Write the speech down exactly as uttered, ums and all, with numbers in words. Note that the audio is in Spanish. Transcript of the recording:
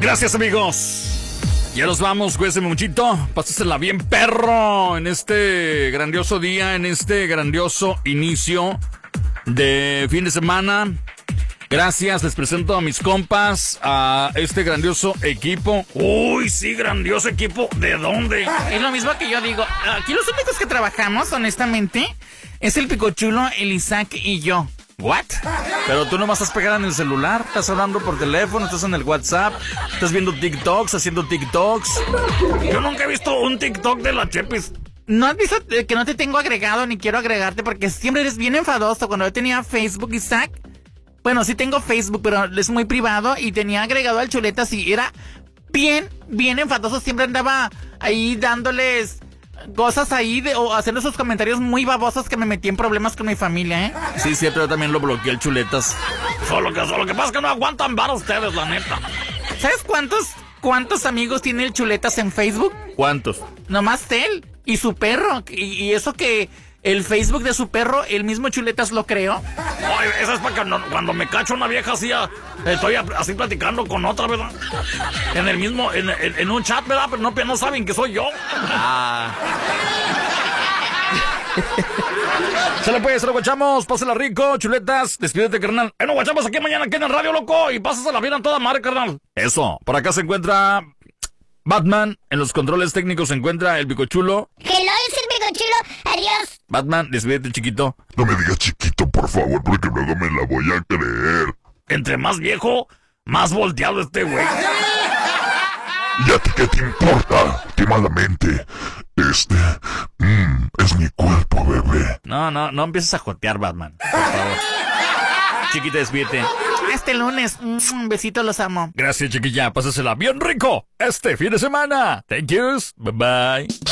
Gracias, amigos. Ya nos vamos, cuídense muchito. Pásasela bien, perro, en este grandioso día, en este grandioso inicio de fin de semana. Gracias, les presento a mis compas, a este grandioso equipo. Uy, sí, grandioso equipo. ¿De dónde? Es lo mismo que yo digo. Aquí los únicos que trabajamos, honestamente, es el Picochulo, el Isaac y yo. ¿What? Pero tú nomás estás pegada en el celular, estás hablando por teléfono, estás en el WhatsApp, estás viendo TikToks, haciendo TikToks. Yo nunca he visto un TikTok de la Chepis. ¿No has visto que no te tengo agregado ni quiero agregarte? Porque siempre eres bien enfadoso. Cuando yo tenía Facebook, Isaac, bueno, sí tengo Facebook, pero es muy privado, y tenía agregado al Chuletas y era bien, bien enfadoso. Siempre andaba ahí dándoles cosas ahí de, o haciendo esos comentarios muy babosos que me metí en problemas con mi familia, ¿eh? Sí, cierto, yo también lo bloqueé el Chuletas. Solo que, solo que pasa es que no aguantan vara ustedes, la neta. ¿Sabes cuántos, cuántos amigos tiene el Chuletas en Facebook? ¿Cuántos? Nomás él y su perro. Y, y eso que el Facebook de su perro, el mismo Chuletas lo creó. Ay, eso es para que no, cuando me cacho una vieja así, estoy así platicando con otra, ¿verdad? En el mismo, en, en, en un chat, ¿verdad? Pero no, no saben que soy yo. Ah. Se le puede, se lo guachamos, pásala rico, Chuletas, despídete, carnal. Eh, nos guachamos aquí mañana aquí en el radio, loco, y pásasela bien a toda madre, carnal. Eso, por acá se encuentra Batman, en los controles técnicos se encuentra el Picochulo. Hello, es el Picochulo, adiós. Batman, despídete, chiquito. No me digas chiquito, por favor, porque luego me la voy a creer. Entre más viejo, más volteado este güey. ¿Y a ti qué te importa? Últimamente, este mmm, es mi cuerpo, bebé. No, no, no empieces a jotear, Batman, por favor. Chiquita, despídete. Este lunes, un besito, los amo. Gracias, chiquilla, pásasela bien rico este fin de semana. Thank yous, bye bye.